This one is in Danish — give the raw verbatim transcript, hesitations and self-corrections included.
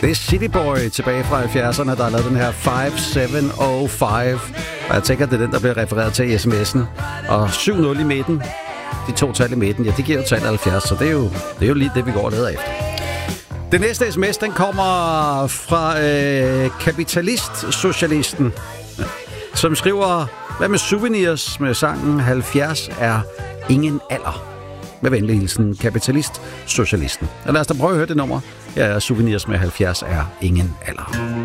Det er City Boy tilbage fra halvfjerdserne, der har lavet den her fem syv nul fem. Og jeg tænker, det er den, der bliver refereret til i sms'en. Og syv nul i midten, de to tal i midten, ja, det giver jo tal halvfjerds, så det er jo, det er jo lige det, vi går og leder efter. Den næste sms, den kommer fra øh, Kapitalist-Socialisten, som skriver, hvad med souvenirs med sangen halvfjerds er ingen alder? Med venlig hilsen, Kapitalist-Socialisten. Og lad os da prøve at høre det nummer. Ja, souvenirs med halvfjerds er ingen alder.